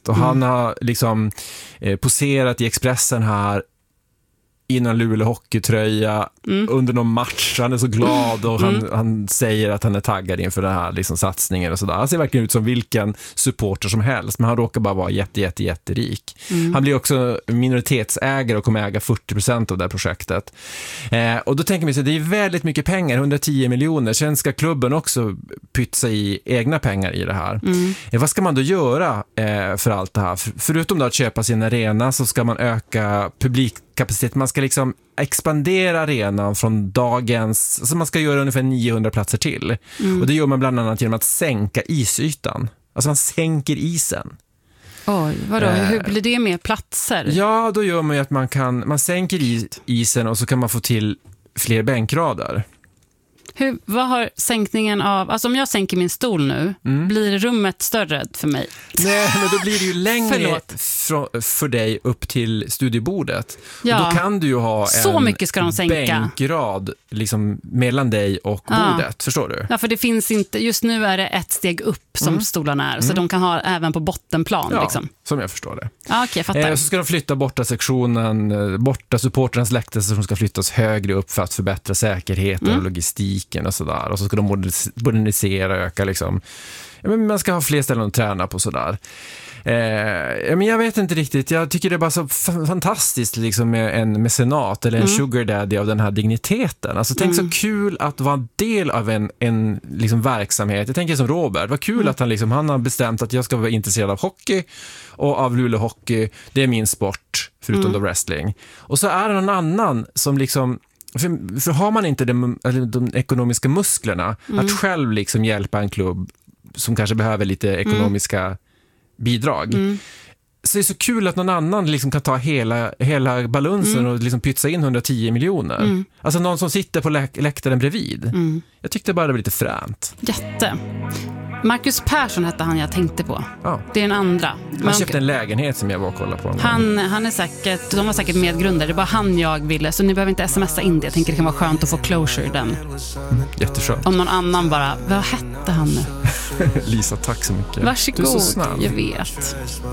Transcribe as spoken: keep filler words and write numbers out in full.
projekt. Och mm. han har liksom eh, poserat i Expressen här innan Luleå hockeytröja mm. under någon match. Han är så glad och han, mm. han säger att han är taggad inför den här liksom, satsningen och sådär. Han ser verkligen ut som vilken supporter som helst, men han råkar bara vara jätte, jätte, jätterik. Mm. Han blir också minoritetsägare och kommer äga fyrtio procent av det här projektet. Eh, och då tänker man sig, det är väldigt mycket pengar, hundratio miljoner. Sen ska klubben också pytsa i egna pengar i det här. Mm. Eh, vad ska man då göra eh, för allt det här? För, förutom då att köpa sin arena så ska man öka publikkapacitet. Man ska liksom expandera arenan från dagens, alltså man ska göra ungefär niohundra platser till. Mm. Och det gör man bland annat genom att sänka isytan. Alltså man sänker isen. Oj, vadå? Eh, Hur blir det med platser? Ja, då gör man ju att man kan, man sänker isen och så kan man få till fler bänkrader. Hur, vad har sänkningen av... Alltså om jag sänker min stol nu, mm. blir rummet större för mig? Nej, men då blir det ju längre för, för dig upp till studiebordet. Ja. Och då kan du ju ha så en mycket ska de sänka. bänkrad liksom, mellan dig och ja. bordet, förstår du? Ja, för det finns inte... Just nu är det ett steg upp som mm. stolarna är, så mm. de kan ha även på bottenplan. Ja, liksom. som jag förstår det. Ja, okej, jag fattar. Eh, så ska de flytta borta sektionen, borta supporternas läktare som ska flyttas högre upp för att förbättra säkerheten mm. och logistik och sådär. Och så ska de modernisera, öka liksom. Ja, men man ska ha fler ställen att träna på sådär. Eh, men jag vet inte riktigt. Jag tycker det är bara så f- fantastiskt liksom med en mecenat eller en mm. sugar daddy av den här digniteten. Alltså tänk mm. så kul att vara en del av en, en liksom verksamhet. Jag tänker som Robert. Vad kul mm. att han, liksom, han har bestämt att jag ska vara intresserad av hockey och av Luleå hockey. Det är min sport, förutom mm. då wrestling. Och så är det någon annan som liksom... För, för har man inte de, de ekonomiska musklerna mm. att själv liksom hjälpa en klubb som kanske behöver lite ekonomiska mm. bidrag. Mm. Så det är så kul att någon annan liksom kan ta hela, hela balansen mm. och liksom pytsa in hundratio miljoner. Mm. Alltså någon som sitter på lä- läktaren bredvid. Mm. Jag tyckte bara det var lite fränt. Jätte. Marcus Persson hette han jag tänkte på. Ja. Det är en andra. Han Man, köpte en lägenhet som jag var och kollade på. Han, han är säkert, de var säkert medgrundare. Det var han jag ville. Så ni behöver inte smsa in det. Jag tänker det kan vara skönt att få closure den. Mm, jätteskönt. Om någon annan bara, vad hette han nu? Lisa, tack så mycket. Varsågod, du är så snabb. Jag vet.